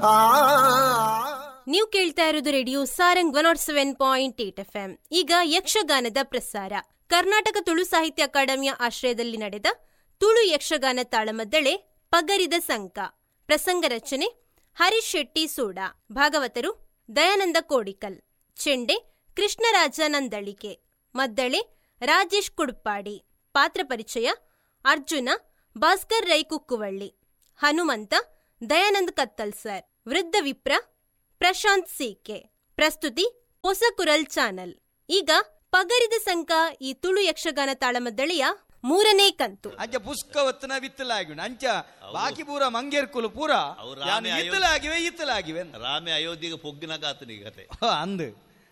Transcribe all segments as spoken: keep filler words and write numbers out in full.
ನೀವು ಕೇಳ್ತಾ ಇರೋದು radio Sarang one not seven point eight F M. ಈಗ ಯಕ್ಷಗಾನದ ಪ್ರಸಾರ. ಕರ್ನಾಟಕ ತುಳು ಸಾಹಿತ್ಯ ಅಕಾಡೆಮಿಯ ಆಶ್ರಯದಲ್ಲಿ ನಡೆದ ತುಳು ಯಕ್ಷಗಾನ ತಾಳಮದ್ದಳೆ ಪಗರಿದ ಸಂಕ. ಪ್ರಸಂಗ ರಚನೆ ಹರೀಶ್ ಶೆಟ್ಟಿ ಸೋಡಾ. ಭಾಗವತರು ದಯಾನಂದ ಕೋಡಿಕಲ್. ಚೆಂಡೆ ಕೃಷ್ಣರಾಜ ನಂದಳಿಕೆ. ಮದ್ದಳೆ ರಾಜೇಶ್ ಕುಡ್ಪಾಡಿ. ಪಾತ್ರ ಪರಿಚಯ ಅರ್ಜುನ ಭಾಸ್ಕರ್ ರೈ ಕುಕ್ಕುವಳ್ಳಿ. ಹನುಮಂತ ದಯಾನಂದ್ ಕತ್ತಲ್ ಸರ್. ವೃದ್ಧ ವಿಪ್ರ ಪ್ರಶಾಂತ್ ಸಿಕೆ. ಪ್ರಸ್ತುತಿ ಹೊಸಕುರಲ್ ಚಾನಲ್. ಈಗ ಪಗರಿದ ಸಂಕ ಈ ತುಳು ಯಕ್ಷಗಾನ ತಾಳಮದ್ದಳೆಯ ಮೂರನೇ ಕಂತು. ಅಂಚ ಪುಷ್ಕವತ್ತನ ವಿತ್ತಲಾಗಿವೆ ಅಂಚ ಬಾಕಿ ಪೂರ ಮಂಗೇರ್ಕುಲು ಪೂರ ಇತ್ತಲಾಗಿವೆ ಇತ್ತಲಾಗಿವೆ. ರಾಮೆ ಅಯೋಧ್ಯೆಗೆ ಪೊಗ್ಗಿನ ಕಾತನಿ ಕತೆ ಅಂದು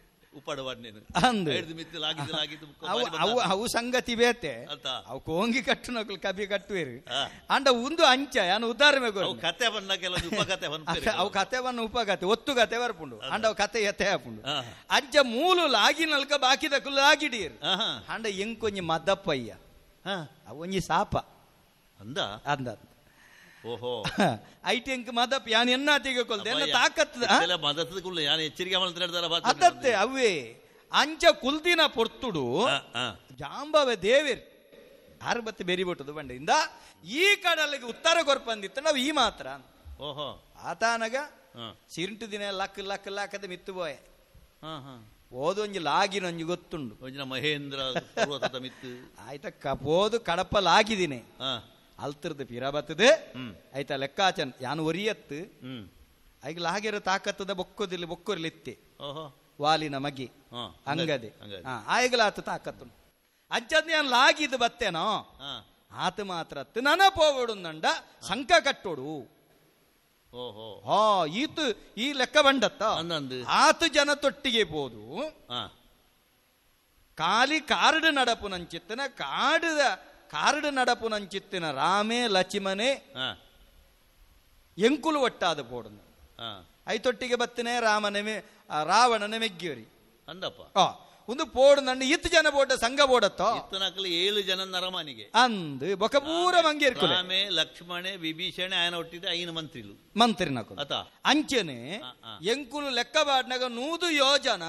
ಅವು ಸಂಗತಿ ಬೇತೆ ಅವು ಕೋಂಗಿ ಕಟ್ಟು ನಕಲು ಕಬಿ ಕಟ್ಟುವೇರು ಅಂಡ ಒಂದು ಅಂಚ ಯಾನು ಉದ್ದಾರ ಕತೆ ಬಣ್ಣ ಕೆಲವು ಉಪಕತೆ ಅವು ಕತೆ ಬಣ್ಣ ಉಪಕತೆ ಒತ್ತು ಕತೆ ಬರ್ಪುಂಡು ಅಂಡ ಅವು ಕತೆ ಎತ್ತೆ ಹಾಪುಂಡು ಅಂಚ ಮೂಲು ಲಾಗಿ ನಲ್ಕ ಬಾಕಿ ದಕ್ಕಲು ಲಾಗಿಡೀರು ಅಂಡ ಎಂಕೊಂಜಿ ಮದಪ್ಪಯ್ಯ ಅವು ಒಂಜಿ ಸಾಪ ಅಂದ ಅಂದ ಓಹೋ ಐಟಿ ಅಂಕ ಮದಪ್ ಯಾನ್ ಎನ್ನ ತೆಗೆಕೊಳ್ದೆ ಎಲ್ಲ ತಾಕತ್ತ ಮದತ್ತದ ಕುಳ್ಳು ಯಾನ್ ಎಚ್ಚರಿಕೆ ಮಾಡ್ತಾರೆ ಅದತ್ತೆ ಅವೇ ಅಂಚ ಕುಲ್ದಿನ ಪೊರ್ತುಡು ಜಾಂಬವ ದೇವೇರ್ ಆರು ಬತ್ತೆ ಬೆರಿ ಬಿಟ್ಟದು ಬಂಡೆಯಿಂದ ಈ ಕಡಲಿಗೆ ಉತ್ತರ ಕೊರ್ಪಂದಿತ್ತು ನಾವು ಈ ಮಾತ್ರ ಓಹೋ ಆತಾನಗ ಸಿರಿಂಟು ದಿನ ಲಕ್ ಲಕ್ ಲಕ್ಕದ ಮಿತ್ತು ಬೋಯೆ ಓದೊಂಜಿ ಲಾಗಿನೊಂಜಿ ಗೊತ್ತುಂಡು ಮಹೇಂದ್ರ ಮಿತ್ತು ಆಯ್ತಕ್ಕ ಪೋದು ಕಡಪ ಲಾಗಿದಿನಿ ಅಲ್ತಿರ್ದು ಪಿರ ಬತ್ತದೆ ಆಯ್ತಾ ಲೆಕ್ಕಾಚನ್ ಯಾನು ಒರಿಯತ್ತು ಐಗ್ಲ ಹಾಗೆರ ತಾಕತ್ತದ ಬೊಕ್ಕೋದಿಲ್ಲ ಬೊಕ್ಕೋರ್ಲಿತ್ತೆ ವಾಲಿನ ಮಗಿ ಅಂಗದೆ ಆಯ್ಗಲಾತ ತಾಕತ್ತು ಅಜ್ಜದ್ ನಾನು ಲಾಗಿದ್ದು ಬತ್ತೇನೋ ಆತ ಮಾತ್ರ ನನ ಪೋವಡುಂದಂಡ ಸಂಕ ಕಟ್ಟೋಡು ಹಾ ಈತು ಈ ಲೆಕ್ಕ ಬಂಡತ್ತ ಆತ ಜನ ತೊಟ್ಟಿಗೆ ಪೋದು ಕಾಲಿ ಕಾರ್ಡ್ ನಡಪು ನಂಚಿತ್ತನ ಕಾಡದ ಕಾರಡು ನಡಪು ನಂಚಿತ್ತಿನ ರಾಮೇ ಲಚಿಮನೆ ಎಂಕುಲು ಒಟ್ಟಾದ ಪೋಡನ ಐತೊಟ್ಟಿಗೆ ಬತ್ತನೆ ರಾಮನೆ ರಾವಣನೆ ಮೆಗ್ಗಿಯರಿ ಅಂದಪ್ಪ ಒಂದು ಪೋಡು ನನ್ನ ಇತ್ತು ಜನ ಬೋಡ ಸಂಘ ಬೋಡತ್ತೋ ಇತ್ತನಕಲು ಏಳು ಜನ ನರಮಾನಿಗೆ ಅಂದು ಬೊಕ ಪೂರ ಮಂಗೇರ್ಕು ರಾಮೇ ಲಕ್ಷ್ಮಣೆ ವಿಭೀಷಣೆ ಆಯನ ಒಟ್ಟಿದ್ದ ಐನ ಮಂತ್ರಿಲು ಮಂತ್ರಿ ನಕಲು ಅತ ಅಂಚನೆ ಎಂಕುಲು ಲೆಕ್ಕ ಬಾಡ್ನಾಗ ನೂದು ಯೋಜನ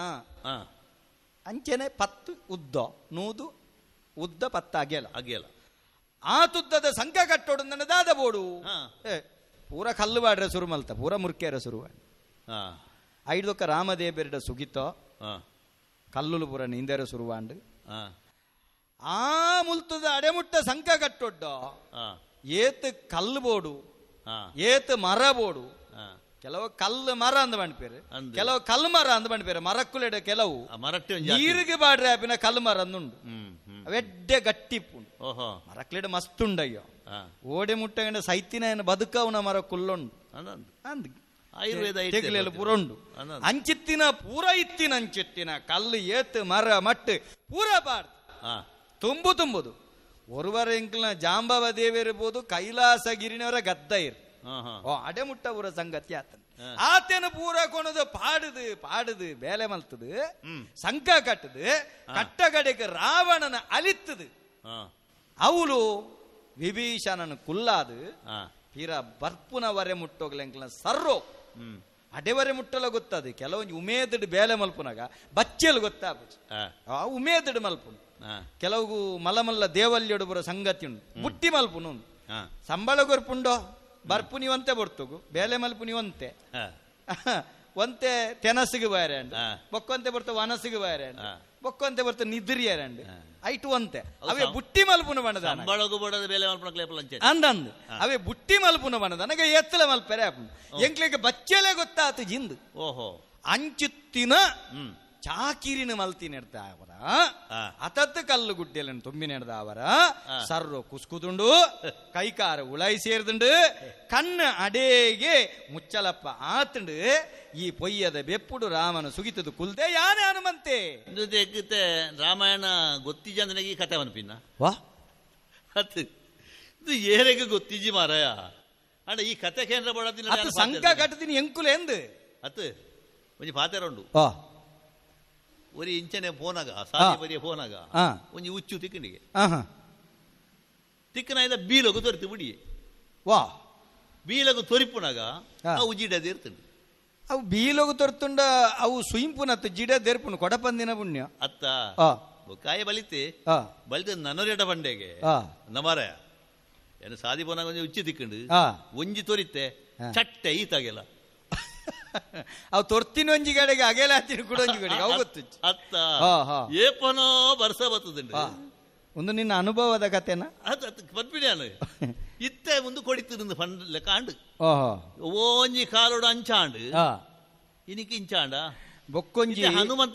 ಅಂಚನೆ ಪತ್ತು ಉದ್ದ ನೂದು ಉದ್ದ ಪತ್ತ ಅಗೆಲ ಅಗೆಲ ಆತುದ್ದದ ಸಂಘ ಕಟ್ಟೋಡು ನನ್ನ ದಾದ ಬೋಡು ಪೂರ ಕಲ್ಲು ಬಾಡ್ರೆ ಸುರು ಮಲ್ತ ಪೂರ ಮುರ್ಕೇರ ಸುರು ಐದೊಕ್ಕ ರಾಮದೇಬೆರಡ ಸುಗಿತ ಕಲ್ಲುಲು ಪೂರ ನಿಂದೆರ ಸುರುವಾಂಡು ಆ ಮುಲ್ತದ ಅಡೆಮುಟ್ಟ ಸಂಘ ಕಟ್ಟೊಡ್ಡ ಏತ್ ಕಲ್ಲು ಬೋಡು ಏತ್ ಮರ ಬೋಡು ಕೆಲವು ಕಲ್ಲು ಮರ ಅಂದ ಬಂಡ್ಪೇರು ಕೆಲವು ಕಲ್ಲು ಮರ ಅಂದ ಬಂಡ್ಪೇರು ಮರಕ್ಕುಲೆಡ ಕೆಲವು ನೀರಿಗೆ ಬಾಡ್ರೆ ಆಪಿನ ಕಲ್ಲು ಮರ ಅಂದುಂಡು ಅವೆಡ್ಡೆ ಗಟ್ಟಿಪ್ಪುಂಡು ಮರಕ್ಲೆಡ ಮಸ್ತುಂಡಯ್ಯೋ ಓಡೆ ಮುಟ್ಟಗಂಡ ಸೈತಿನ ಬದುಕವನ ಮರ ಕುಲ್ಲೊಂಡು ಅಂದ್ ಆಯುರ್ವೇದ ಪುರಂಡು ಅಂಚಿತ್ತಿನ ಪೂರ ಇತ್ತಿನ ಅಂಚಿತ್ತಿನ ಕಲ್ಲು ಏತ್ ಮರ ಮಟ್ಟು ಪೂರ ಬಾರ್ದು ತುಂಬು ತುಂಬುದು ಒರುವರ ಎಂಕ್ಲ ಜಾಂಬವ ದೇವಿರ್ಬೋದು ಕೈಲಾಸಗಿರಿನವರ ಗದ್ದ ಇರ್ ಓ ಅಡೆಮುಟ್ಟ ಊರ ಸಂಗತಿ ಆತನ ಆತನ ಪೂರ ಕೊಣದು ಪಾಡುದು ಪಾಡುದು ಬೇಲೆ ಮಲ್ತದು ಸಂಕ ಕಟ್ಟದು ಕಟ್ಟಗಡೆಗೆ ರಾವಣನ ಅಲಿತ್ತದು ಅವಳು ವಿಭೀಷಣನ ಕುಲ್ಲಾದು ತೀರ ಬರ್ಪುನವರೆ ಮುಟ್ಟೋಗ್ಲೆಂಕ್ಲ ಸರ್ರೋ ಅಡೆವರೆ ಮುಟ್ಟಲ ಗೊತ್ತದು ಕೆಲವೊಂದು ಉಮೇದಡ್ ಬೇಲೆ ಮಲ್ಪುನಾಗ ಬಚ್ಚೆಲು ಗೊತ್ತಾಗ್ಬೋದು ಆ ಉಮೇದಡ್ ಮಲ್ಪುನು ಕೆಲವು ಮಲಮಲ್ಲ ದೇವಲ್ಯಡು ಬರೋ ಸಂಗತಿ ಉಂಟು ಬುಟ್ಟಿ ಮಲ್ಪುನು ಸಂಬಳ ಗೊರ್ಪುಂಡೋ ಬರ್ಪು ನೀವಂತೆ ಬರ್ತುಗು ಬೇಲೆ ಮಲ್ಪು ನೀವಂತೆ ಒಂತೆ ತೆನಸಿಗೆ ಬಾಯರಂಡ್ ಬೊಕ್ಕೊಂತೆ ಬರ್ತ ವನಸಿಗೆ ಬಾಯರಂಡ್ ಬೊಕ್ಕೊಂತೆ ಬರ್ತ ನಿದ್ರಿಯರಂಡ್ ಐಟು ಒಂತೆ ಅವೇ ಬುಟ್ಟಿ ಮಲ್ಪುನ ಬಣದ ಅಂದಂದು ಅವೇ ಬುಟ್ಟಿ ಮಲ್ಪುನ ಬಣದ ನನಗೆ ಎತ್ತಲ ಮಲ್ಪೆರೆ ಎಂಕ್ಲಿಗೆ ಬಚ್ಚಲೆ ಗೊತ್ತಾತು ಜಿಂದು ಓಹೋ ಅಂಚುತ್ತಿನ ಚಾಕಿರಿನ ಮಲ್ತಿ ನೆಡ್ದ ಅವರ ಅತತ್ ಕಲ್ಲು ಗುಡ್ಡೆಯನ್ನು ತುಂಬಿ ನೆಡ್ದ ಅವರ ಸರ್ರು ಕುಸ್ಕುದುಂಡು ಕೈಕಾರ ಉಳಾಯಿ ಸೇರ್ದುಂಡು ಕಣ್ಣ ಅಡೇಗೆ ಮುಚ್ಚಲಪ್ಪ ಆತಂಡು ಈ ಪೊಯ್ಯದ ಬೆಪ್ಪುಡು ರಾಮನ ಸುಗಿತದು ಕುಲ್ದೆ ಯಾನೆ ಹನುಮಂತೆ ರಾಮಾಯಣ ಗೊತ್ತಿಜ ನನಗೆ ಈ ಕತೆ ಅನ್ಪಿನ್ನ ವಾ ಅದು ಇದು ಏರೆಗೆ ಗೊತ್ತಿಜಿ ಮಾರಾಯ ಅಣ್ಣ ಈ ಕತೆ ಕೇಂದ್ರ ಬಡದಿನ ಸಂಘ ಕಟ್ಟದಿನಿ ಎಂಕುಲೆ ಎಂದು ಅತ್ ಒಂಜಿ ಪಾತೆರ ಉಂಡು ഒരു ഇഞ്ചനെ പോനക സാധ്യ വലിയ പോനക ಒಂಜಿ ಉಚ್ಚು ತಿಕ್ಕನಿಗೆ ತಿಕ್ಕನ ಬೀಲೋಗ ತೊರೆತು ಬಿಡಿ ವಾ ಬೀಲಗು ತೊರಿಪುನಾಗ ಹಾ. ಅವು ಜಿಡದೆ ಇರ್ತದೆ. ಅವು ಬೀಲೋಗು ತೊರ್ತುಂಡ ಅವು ಸುಯಿಂಪುನತ್ತು ಜಿಡ ದೇರ್ಪುನು ಕೊಡಪಂದಿನ ಪುಣ್ಯ ಅತ್ತ ಆ ಕಾಯ ಬಲಿತೆ ಆ ಬಲಿತ ನನ್ನರೆಡ ಬಂಡೆಗೆ ಆ ನಮರ ಏನು ಸಾದಿ ಬೋನಾಗ ಒಂಜಿ ಉಚ್ಚಿ ತಿಕ್ಕಂಡು ಆ ಒಂಜಿ ತೊರಿತೆ ಹಾ. ಚಟ್ಟೆ ಈತಾಗೆಲ್ಲ ಅವು ತೊರ್ತಿನ ಒಂಜಿ ಕಡೆಗೆ ಅಗೆಲ ಹತ್ತಿನ ಕೂಡ ಒಂಜಿ ಕಡೆಗೆ ಅವು ಗೊತ್ತು. ಅತ್ತ ಹಾ, ಹಾ. ಏಪನೋ ಬರ್ಸ ಬರ್ತದಂಡು ಆ, ಒಂದು ನಿನ್ನ ಅನುಭವದ ಕಥೆನ ಅದು ಅದು ಪದ್ಮಿನಿಯಾನು ಇತ್ತೆ ಮುಂದೆ ಕೊಡಿತಿருந்து ಫಂಡ್ ಲೆಕ್ಕಾಂಡು ಓಹೋ ಓಂಜಿ ಕಾಲೋಡು ಅಂಚಾಂಡು ಆ ಇನಿಕ್ ಇಂಚಾಂಡ ಬೊಕ್ಕೊಂಜಿ ಹನುಮಂತ